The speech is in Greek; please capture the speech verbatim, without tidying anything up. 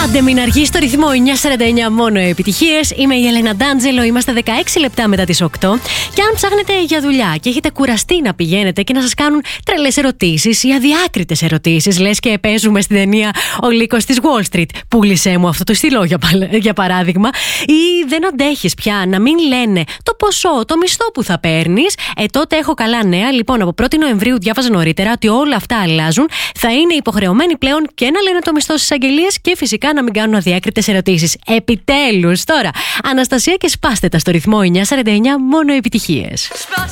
Άντε μην αργεί στο ρυθμό εννιά σαράντα εννιά μόνο επιτυχίες. Είμαι η Έλενα Ντάντζελο, είμαστε δεκαέξι λεπτά μετά τις οκτώ. Και αν ψάχνετε για δουλειά και έχετε κουραστεί να πηγαίνετε και να σας κάνουν τρελές ερωτήσεις ή αδιάκριτες ερωτήσεις, λες και παίζουμε στην ταινία Ο Λύκος της Wall Street, πούλησέ μου αυτό το στυλό για, για παράδειγμα, ή δεν αντέχεις πια να μην λένε το ποσό, το μισθό που θα παίρνεις, ε τότε έχω καλά νέα. Λοιπόν, από πρώτη Νοεμβρίου διάβαζα νωρίτερα ότι όλα αυτά αλλάζουν. Θα είναι υποχρεωμένοι πλέον και να λένε το μισθό στις αγγελίες και φυσικά να μην κάνουν αδιάκριτες ερωτήσεις. Επιτέλους! Τώρα, Αναστασία και σπάστε τα στο ρυθμό εννιά σαράντα εννιά μόνο επιτυχίες.